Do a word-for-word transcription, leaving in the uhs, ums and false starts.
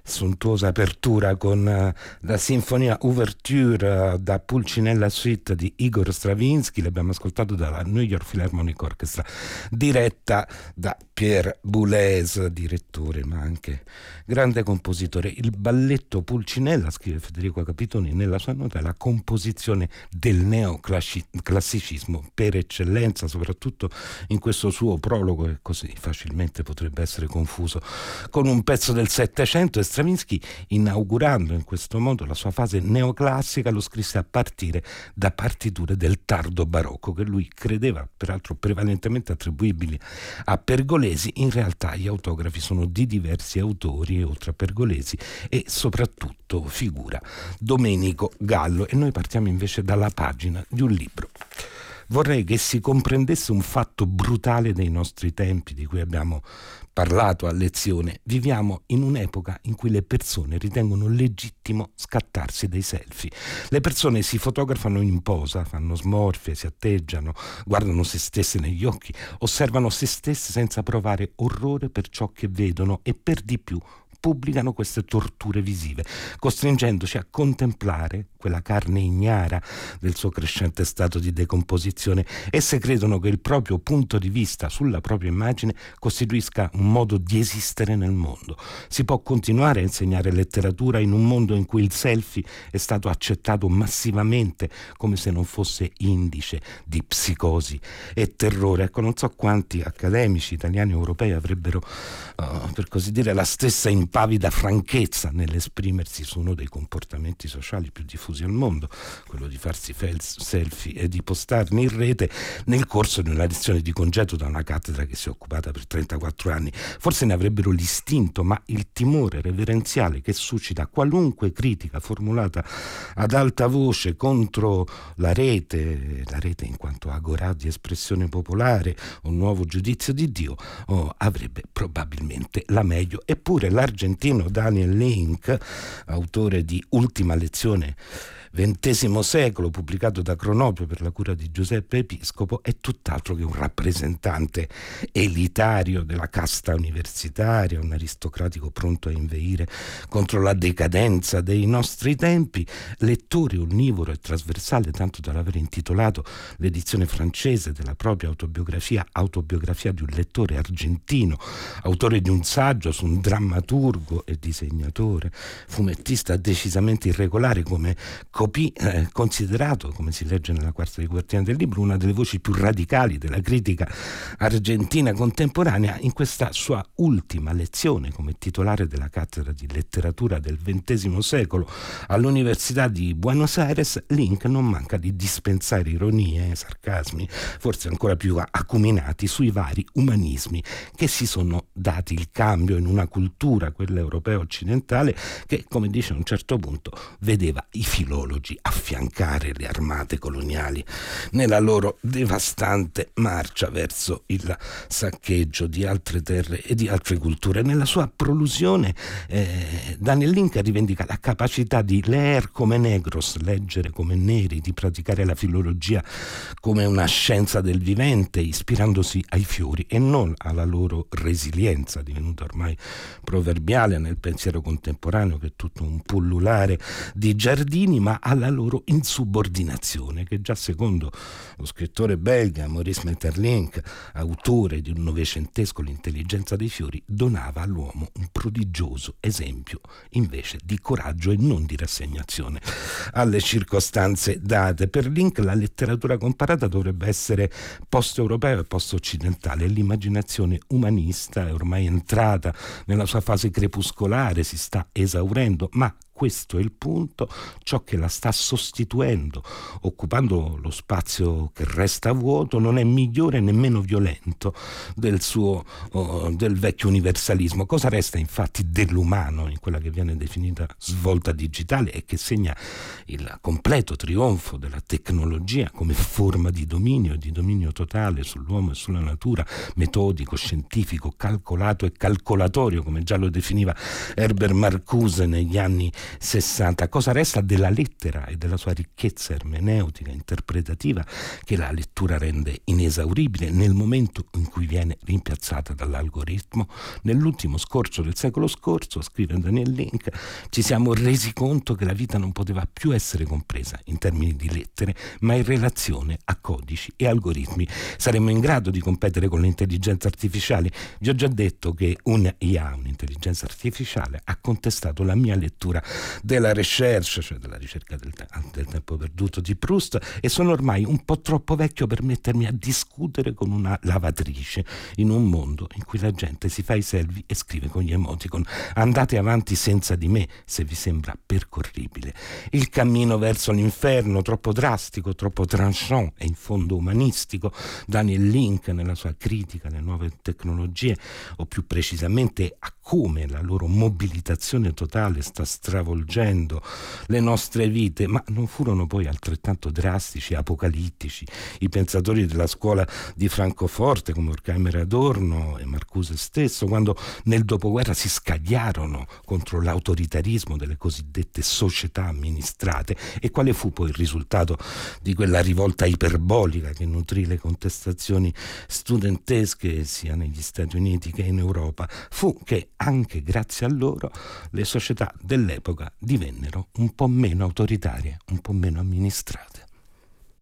sontuosa apertura con uh, la sinfonia Ouverture uh, da Pulcinella Suite di Igor Stravinsky. L'abbiamo ascoltato dalla New York Philharmonic Orchestra, diretta da Pierre Boulez, direttore ma anche grande compositore. Il balletto Pulcinella, scrive Federico Capitoni nella sua nota, è la composizione del neoclassicismo per eccellenza, soprattutto in questo suo prologo che così facilmente potrebbe essere confuso con un pezzo del Settecento. E Stravinsky, inaugurando in questo modo la sua fase neoclassica, lo scrisse a partire da partiture del tardo barocco, che lui credeva peraltro prevalentemente attribuibili a Pergolesi. In realtà gli autografi sono di diversi autori oltre a Pergolesi, e soprattutto figura Domenico Gallo. E noi partiamo invece dalla pagina di un libro. Vorrei che si comprendesse un fatto brutale dei nostri tempi, di cui abbiamo parlato a lezione. Viviamo in un'epoca in cui le persone ritengono legittimo scattarsi dei selfie. Le persone si fotografano in posa, fanno smorfie, si atteggiano, guardano se stesse negli occhi, osservano se stesse senza provare orrore per ciò che vedono, e per di più pubblicano queste torture visive, costringendoci a contemplare quella carne ignara del suo crescente stato di decomposizione. Esse credono che il proprio punto di vista sulla propria immagine costituisca un modo di esistere nel mondo. Si può continuare a insegnare letteratura in un mondo in cui il selfie è stato accettato massivamente come se non fosse indice di psicosi e terrore. Ecco, non so quanti accademici italiani e europei avrebbero, uh, per così dire, la stessa impavida franchezza nell'esprimersi su uno dei comportamenti sociali più diffusi al mondo, quello di farsi selfie e di postarli in rete nel corso di una lezione di congedo da una cattedra che si è occupata per trentaquattro anni. Forse ne avrebbero l'istinto, ma il timore reverenziale che suscita qualunque critica formulata ad alta voce contro la rete, la rete in quanto agorà di espressione popolare, un nuovo giudizio di Dio, oh, avrebbe probabilmente la meglio. Eppure l'argentino Daniel Link, autore di Ultima lezione ventesimo secolo, pubblicato da Cronopio per la cura di Giuseppe Episcopo, è tutt'altro che un rappresentante elitario della casta universitaria, un aristocratico pronto a inveire contro la decadenza dei nostri tempi, lettore onnivoro e trasversale tanto da aver intitolato l'edizione francese della propria autobiografia Autobiografia di un lettore argentino, autore di un saggio su un drammaturgo e disegnatore, fumettista decisamente irregolare, come Copì, eh, considerato, come si legge nella quarta di copertina del libro, una delle voci più radicali della critica argentina contemporanea. In questa sua ultima lezione come titolare della cattedra di letteratura del ventesimo secolo all'Università di Buenos Aires, Link non manca di dispensare ironie e sarcasmi, forse ancora più acuminati, sui vari umanismi che si sono dati il cambio in una cultura, quella europea occidentale, che, come dice a un certo punto, vedeva i filologi affiancare le armate coloniali nella loro devastante marcia verso il saccheggio di altre terre e di altre culture. Nella sua prolusione eh, Daniel Link rivendica la capacità di leer come negros, leggere come neri, di praticare la filologia come una scienza del vivente, ispirandosi ai fiori e non alla loro resilienza, divenuta ormai proverbiale nel pensiero contemporaneo, che è tutto un pullulare di giardini, ma alla loro insubordinazione, che già secondo lo scrittore belga Maurice Maeterlinck, autore di un novecentesco L'intelligenza dei fiori, donava all'uomo un prodigioso esempio invece di coraggio e non di rassegnazione alle circostanze date. Per Link la letteratura comparata dovrebbe essere post-europea e post-occidentale. L'immaginazione umanista è ormai entrata nella sua fase crepuscolare, si sta esaurendo, ma questo è il punto, ciò che la sta sostituendo, occupando lo spazio che resta vuoto, non è migliore nemmeno violento del suo oh, del vecchio universalismo. Cosa resta infatti dell'umano in quella che viene definita svolta digitale e che segna il completo trionfo della tecnologia come forma di dominio e di dominio totale sull'uomo e sulla natura, metodico, scientifico, calcolato e calcolatorio, come già lo definiva Herbert Marcuse negli anni sessanta. Cosa resta della lettera e della sua ricchezza ermeneutica, interpretativa, che la lettura rende inesauribile nel momento in cui viene rimpiazzata dall'algoritmo? Nell'ultimo scorcio del secolo scorso, scrive Daniel Link, ci siamo resi conto che la vita non poteva più essere compresa in termini di lettere, ma in relazione a codici e algoritmi. Saremmo in grado di competere con le intelligenze artificiali? Vi ho già detto che un I A, un'intelligenza artificiale, ha contestato la mia lettura della recherche, cioè della ricerca del, te- del tempo perduto di Proust, e sono ormai un po' troppo vecchio per mettermi a discutere con una lavatrice in un mondo in cui la gente si fa i selfie e scrive con gli emoticon. Andate avanti senza di me se vi sembra percorribile. Il cammino verso l'inferno, troppo drastico, troppo tranchant e in fondo umanistico. Daniel Link, nella sua critica alle nuove tecnologie, o più precisamente a come la loro mobilitazione totale sta stravolgendo le nostre vite, ma non furono poi altrettanto drastici, apocalittici i pensatori della scuola di Francoforte come Horkheimer e Adorno e Marcuse stesso, quando nel dopoguerra si scagliarono contro l'autoritarismo delle cosiddette società amministrate? E quale fu poi il risultato di quella rivolta iperbolica che nutrì le contestazioni studentesche sia negli Stati Uniti che in Europa? Fu che anche grazie a loro le società dell'epoca divennero un po' meno autoritarie, un po' meno amministrate.